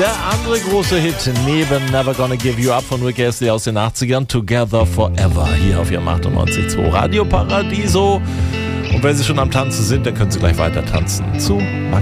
Der andere große Hit neben Never Gonna Give You Up von Rick Astley aus den 80ern, Together Forever, hier auf ihrem 98.2 Radio Paradiso. Und wenn Sie schon am Tanzen sind, dann können Sie gleich weiter tanzen zu